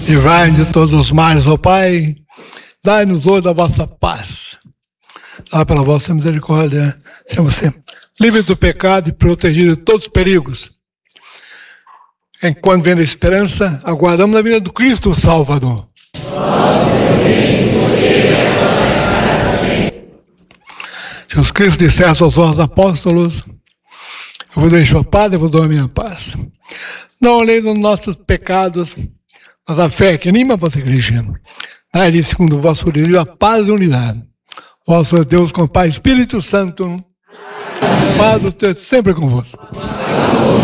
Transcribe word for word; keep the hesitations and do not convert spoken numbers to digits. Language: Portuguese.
Livrai de todos os males, ó Pai, dai-nos hoje a vossa paz. Dá pela vossa misericórdia, sejamos sempre livres do pecado e protegidos de todos os perigos. Enquanto vem a esperança, aguardamos a vinda do Cristo Salvador. Jesus Cristo disse aos vossos apóstolos: eu vos deixo a paz, eu vos dou a minha paz. Não olhei nos nossos pecados, mas a fé que anima a vossa igreja. Dai-lhe, segundo o vosso livro, a paz e a unidade. Vosso Deus com o Pai Espírito Santo, a paz do Deus sempre convosco.